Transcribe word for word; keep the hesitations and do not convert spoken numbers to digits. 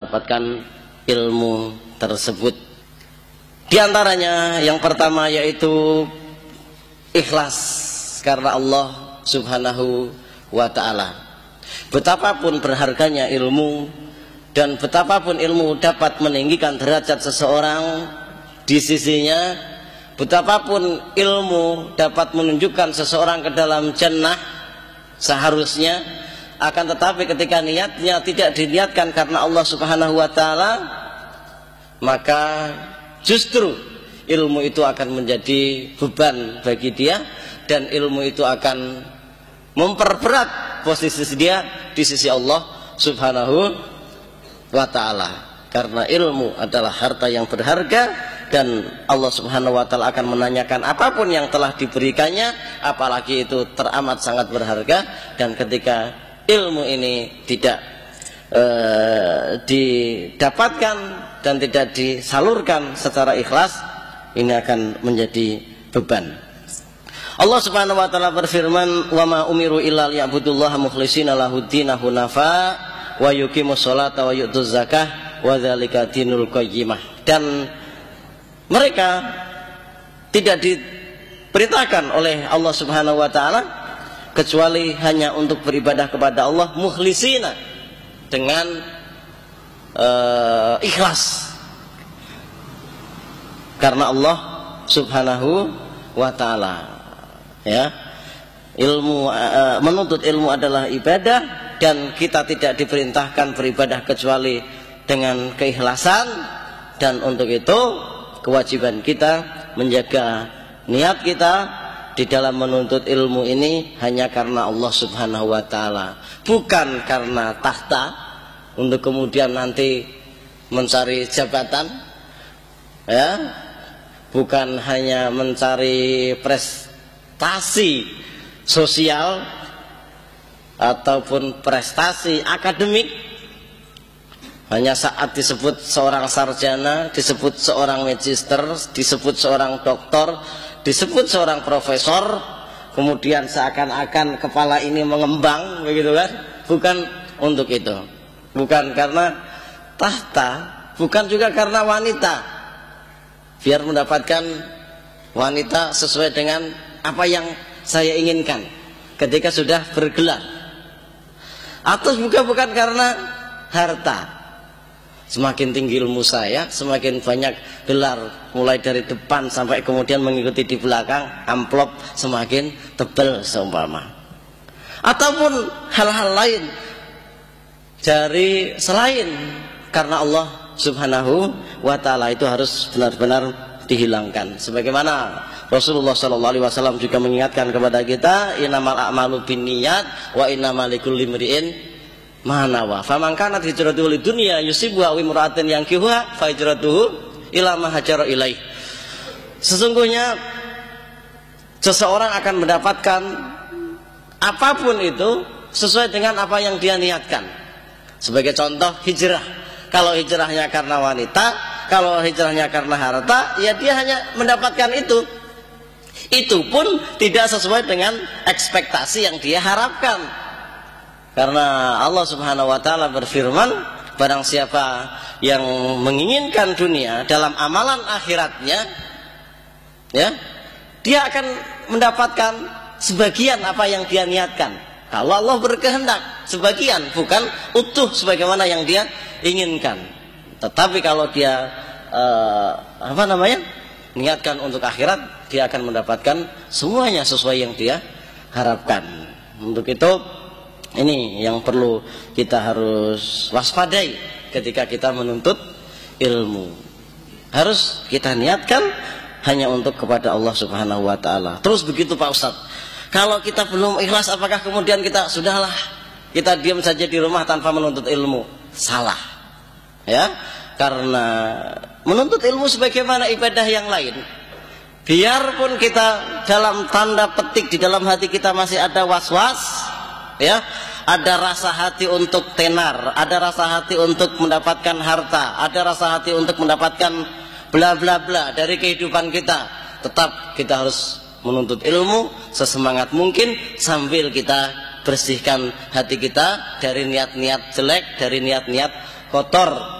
mendapatkan ilmu tersebut. Di antaranya yang pertama yaitu ikhlas karena Allah Subhanahu wa ta'ala. Betapapun berharganya ilmu dan betapapun ilmu dapat meninggikan derajat seseorang di sisinya, betapapun ilmu dapat menunjukkan seseorang ke dalam jannah seharusnya, akan tetapi ketika niatnya tidak diniatkan karena Allah Subhanahu wa ta'ala, maka justru ilmu itu akan menjadi beban bagi dia, dan ilmu itu akan memperberat posisi dia di sisi Allah Subhanahu wa ta'ala. Karena ilmu adalah harta yang berharga, dan Allah Subhanahu wa ta'ala akan menanyakan apapun yang telah diberikannya, apalagi itu teramat sangat berharga. Dan ketika ilmu ini tidak uh, didapatkan dan tidak disalurkan secara ikhlas, ini akan menjadi beban. Allah Subhanahu wa ta'ala berfirman, wa ma umiru illa liya'budullaha mukhlishina lahuddina hunafa wa yuqimus sholata wa yu'tuz zakah wa dzalika dinul qayyimah. Dan mereka tidak diperintahkan oleh Allah Subhanahu wa ta'ala kecuali hanya untuk beribadah kepada Allah mukhlishina, dengan Uh, ikhlas karena Allah Subhanahu wa ta'ala. Ya, ilmu uh, menuntut ilmu adalah ibadah, dan kita tidak diperintahkan beribadah kecuali dengan keikhlasan. Dan untuk itu kewajiban kita menjaga niat kita di dalam menuntut ilmu ini hanya karena Allah Subhanahu wa ta'ala, bukan karena tahta untuk kemudian nanti mencari jabatan, ya, bukan hanya mencari prestasi sosial ataupun prestasi akademik. Hanya saat disebut seorang sarjana, disebut seorang magister, disebut seorang doktor, disebut seorang profesor, kemudian seakan-akan kepala ini mengembang, begitu kan? Bukan untuk itu. Bukan karena tahta, bukan juga karena wanita, biar mendapatkan wanita sesuai dengan apa yang saya inginkan ketika sudah bergelar. Atau juga bukan karena harta. Semakin tinggi ilmu saya, semakin banyak gelar, mulai dari depan sampai kemudian mengikuti di belakang, amplop semakin tebal seumpama. Ataupun hal-hal lain dari selain karena Allah Subhanahu wa ta'ala, itu harus benar-benar dihilangkan. Sebagaimana Rasulullah shallallahu alaihi wasallam juga mengingatkan kepada kita, innamal a'malu binniyat wa innamal likulli imri'in ma nawa. Faman kanat hijratuhu lidunya yusibuha wa imra'atin yankihuha fa hijratuhu ila ma hajara ilaih. Sesungguhnya seseorang akan mendapatkan apapun itu sesuai dengan apa yang dia niatkan. Sebagai contoh hijrah, kalau hijrahnya karena wanita, kalau hijrahnya karena harta, ya dia hanya mendapatkan itu. Itu pun tidak sesuai dengan ekspektasi yang dia harapkan. Karena Allah Subhanahu wa ta'ala berfirman, barang siapa yang menginginkan dunia dalam amalan akhiratnya, ya, dia akan mendapatkan sebagian apa yang dia niatkan. Kalau Allah berkehendak sebagian, bukan utuh sebagaimana yang dia inginkan. Tetapi kalau dia uh, apa namanya niatkan untuk akhirat, dia akan mendapatkan semuanya sesuai yang dia harapkan. Untuk itu ini yang perlu kita harus waspadai ketika kita menuntut ilmu. Harus kita niatkan hanya untuk kepada Allah Subhanahu wa ta'ala. Terus begitu Pak Ustadz, kalau kita belum ikhlas, apakah kemudian kita sudahlah, kita diam saja di rumah tanpa menuntut ilmu? Salah, ya. Karena menuntut ilmu sebagaimana ibadah yang lain, biarpun kita dalam tanda petik di dalam hati kita masih ada was-was, ya, ada rasa hati untuk tenar, ada rasa hati untuk mendapatkan harta, ada rasa hati untuk mendapatkan bla bla bla dari kehidupan kita, tetap kita harus menuntut ilmu sesemangat mungkin sambil kita bersihkan hati kita dari niat-niat jelek, dari niat-niat kotor.